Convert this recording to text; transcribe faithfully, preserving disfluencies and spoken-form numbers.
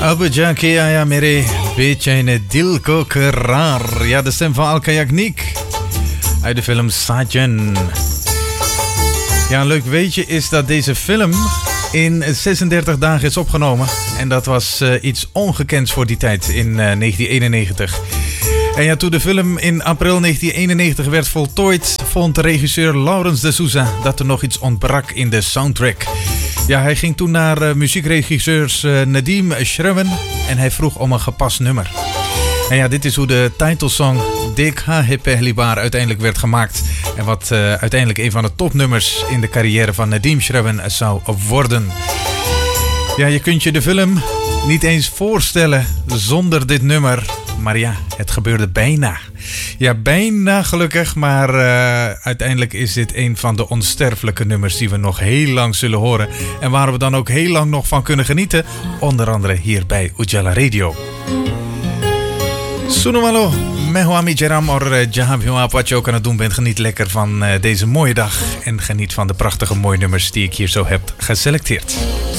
अब जाके आया मेरे बेचैन दिल को करार. Ja, de stem van Alka Yagnik uit de film Sajan. Ja, een leuk weetje is dat deze film in zesendertig dagen is opgenomen. En dat was uh, iets ongekends voor die tijd in uh, negentien eenennegentig. En ja, toen de film in april negentien eenennegentig werd voltooid, vond de regisseur Laurens de Souza dat er nog iets ontbrak in de soundtrack. Ja, hij ging toen naar uh, muziekregisseurs uh, Nadim Shremmen en hij vroeg om een gepast nummer. En ja, dit is hoe de titelsong Dekha Hai Pehli Baar uiteindelijk werd gemaakt. En wat uh, uiteindelijk een van de topnummers in de carrière van Nadim Shremmen zou worden. Ja, je kunt je de film niet eens voorstellen zonder dit nummer. Maar ja, het gebeurde bijna. Ja, bijna gelukkig, maar uh, uiteindelijk is dit een van de onsterfelijke nummers die we nog heel lang zullen horen. En waar we dan ook heel lang nog van kunnen genieten. Onder andere hier bij Ujala Radio. Sunumalo, mehuami jeram or jahab wat je ook aan het doen bent. Geniet lekker van uh, deze mooie dag. En geniet van de prachtige mooie nummers die ik hier zo heb geselecteerd.